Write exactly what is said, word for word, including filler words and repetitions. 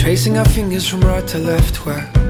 Tracing our fingers from right to left, where